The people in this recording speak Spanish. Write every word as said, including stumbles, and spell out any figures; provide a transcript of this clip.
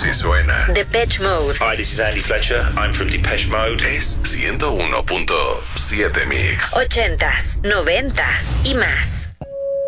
que suena. Depeche Mode. Hi, this is Andy Fletcher. I'm from Depeche Mode. Es ciento uno punto siete Mix. Ochentas, noventas y más.